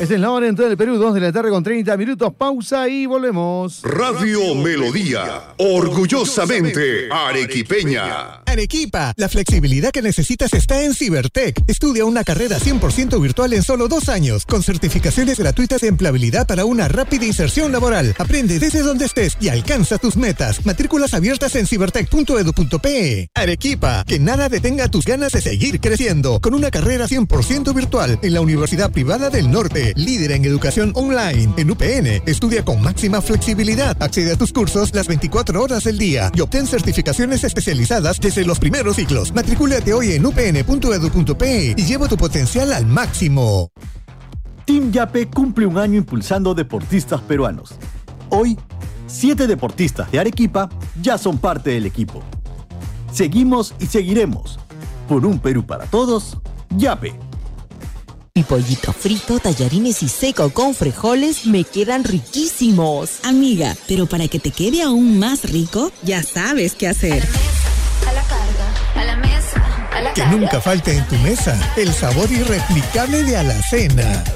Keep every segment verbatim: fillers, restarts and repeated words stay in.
Esta es la hora en todo el Perú, dos de la tarde con treinta minutos, pausa y volvemos. Radio Melodía, orgullosamente arequipeña. Arequipa, la flexibilidad que necesitas está en Cibertech. Estudia una carrera cien por ciento virtual en solo dos años, con certificaciones gratuitas de empleabilidad para una rápida inserción laboral. Aprende desde donde estés y alcanza tus metas. Matrículas abiertas en cibertech punto edu punto pe. Arequipa, que nada detenga tus ganas de seguir creciendo, con una carrera cien por ciento virtual en la Universidad Privada del Norte, líder en educación online. En U P N, estudia con máxima flexibilidad. Accede a tus cursos las veinticuatro horas del día y obtén certificaciones especializadas desde los primeros ciclos. Matricúlate hoy en u p n punto edu punto pe y lleva tu potencial al máximo. Team Yape cumple un año impulsando deportistas peruanos. Hoy, siete deportistas de Arequipa ya son parte del equipo. Seguimos y seguiremos. Por un Perú para todos, Yape. Mi pollito frito, tallarines y seco con frijoles me quedan riquísimos. Amiga, pero para que te quede aún más rico, ya sabes qué hacer. A la carga, a la mesa, a la Que carga. nunca falte en tu mesa el sabor irreplicable de Alacena.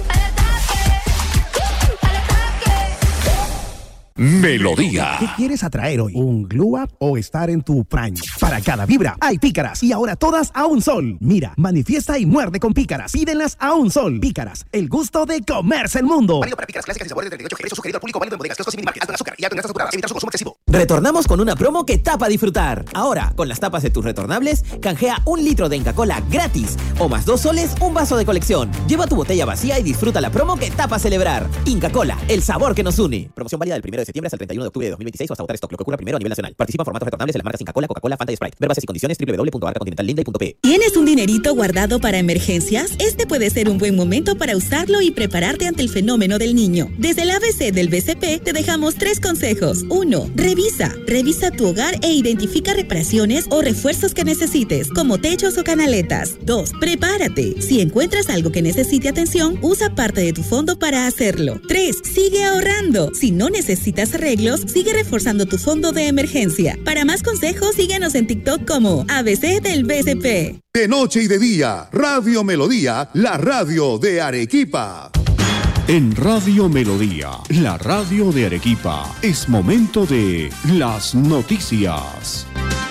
Melodía. ¿Qué quieres atraer hoy? ¿Un glow up o estar en tu prime? Para cada vibra hay pícaras y ahora todas a un sol. Mira, manifiesta y muerde con pícaras. Pídenlas a un sol. Pícaras, el gusto de comerse el mundo. Válido para pícaras clásicas y sabores de treinta y ocho G. Sugerido al público, válido en bodegas, kioscos y minimarkets. Alto en azúcar y alto en grasas saturadas. Evitar su consumo excesivo. Retornamos con una promo que tapa a disfrutar. Ahora, con las tapas de tus retornables, canjea un litro de Inca Kola gratis. O más dos soles, un vaso de colección. Lleva tu botella vacía y disfruta la promo que tapa a celebrar. Inca Kola, el sabor que nos une. Promoción válida del primero de septiembre hasta el treinta y uno de octubre de dos mil veintiséis o hasta agotar stock. Lo que ocurra primero a nivel nacional. Participa en formatos retornables en las marcas Inca Kola, Coca-Cola, Fanta y Sprite. Ver bases y condiciones doble u doble u doble u punto arca continental linda punto pe. ¿Tienes un dinerito guardado para emergencias? Este puede ser un buen momento para usarlo y prepararte ante el fenómeno del niño. Desde el A B C del B C P te dejamos tres consejos. uno. Revisa. Revisa tu hogar e identifica reparaciones o refuerzos que necesites, como techos o canaletas. dos. Prepárate. Si encuentras algo que necesite atención, usa parte de tu fondo para hacerlo. tres. Sigue ahorrando. Si no necesitas arreglos, sigue reforzando tu fondo de emergencia. Para más consejos, síguenos en TikTok como A B C del B C P. De noche y de día, Radio Melodía, la radio de Arequipa. En Radio Melodía, la radio de Arequipa, es momento de las noticias.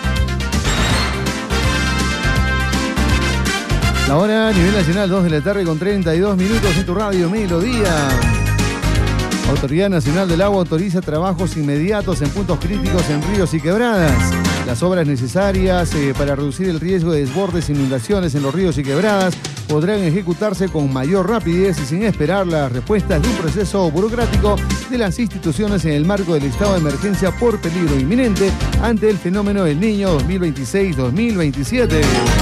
La hora a nivel nacional, dos de la tarde con treinta y dos minutos en tu Radio Melodía. Autoridad Nacional del Agua autoriza trabajos inmediatos en puntos críticos en ríos y quebradas. Las obras necesarias eh, para reducir el riesgo de desbordes e inundaciones en los ríos y quebradas podrán ejecutarse con mayor rapidez y sin esperar las respuestas de un proceso burocrático de las instituciones en el marco del estado de emergencia por peligro inminente ante el fenómeno del Niño dos mil veintiséis dos mil veintisiete.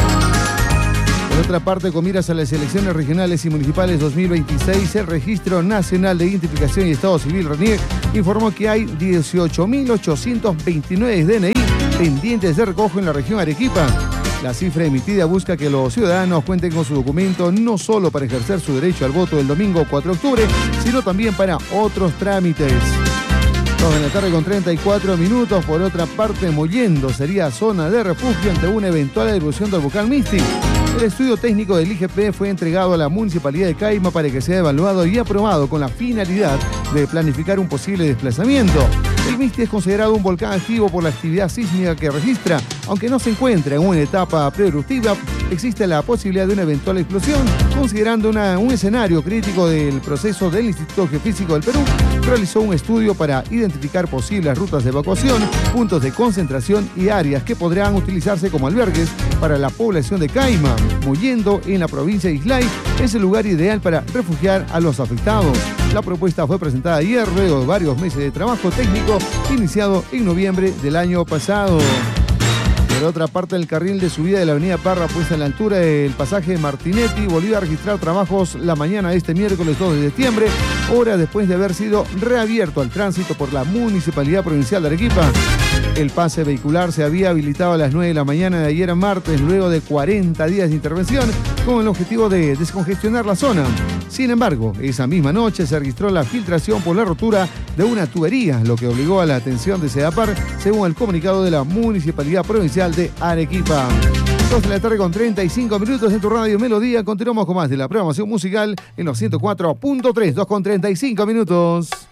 Por otra parte, con miras a las elecciones regionales y municipales dos mil veintiséis, el Registro Nacional de Identificación y Estado Civil, RENIEC, informó que hay dieciocho mil ochocientos veintinueve D N I pendientes de recojo en la región Arequipa. La cifra emitida busca que los ciudadanos cuenten con su documento no solo para ejercer su derecho al voto el domingo cuatro de octubre, sino también para otros trámites. dos de la tarde con treinta y cuatro minutos. Por otra parte, Mollendo sería zona de refugio ante una eventual erupción del volcán Misti. El estudio técnico del I G P fue entregado a la Municipalidad de Caima para que sea evaluado y aprobado con la finalidad de planificar un posible desplazamiento. El Misti es considerado un volcán activo por la actividad sísmica que registra. Aunque no se encuentra en una etapa preeruptiva, existe la posibilidad de una eventual explosión, considerando una, un escenario crítico del proceso. Del Instituto Geofísico del Perú realizó un estudio para identificar posibles rutas de evacuación, puntos de concentración y áreas que podrán utilizarse como albergues para la población de Caima. Mollendo, en la provincia de Islay, es el lugar ideal para refugiar a los afectados. La propuesta fue presentada ayer luego de varios meses de trabajo técnico iniciado en noviembre del año pasado. Por otra parte, el carril de subida de la avenida Parra, puesta en la altura del pasaje de Martinetti, volvió a registrar trabajos la mañana de este miércoles dos de septiembre, horas después de haber sido reabierto al tránsito por la Municipalidad Provincial de Arequipa. El pase vehicular se había habilitado a las nueve de la mañana de ayer a martes, luego de cuarenta días de intervención, con el objetivo de descongestionar la zona. Sin embargo, esa misma noche se registró la filtración por la rotura de una tubería, lo que obligó a la atención de SEDAPAR, según el comunicado de la Municipalidad Provincial de Arequipa. dos de la tarde con treinta y cinco minutos en tu radio Melodía. Continuamos con más de la programación musical en los ciento cuatro punto tres, dos con treinta y cinco minutos.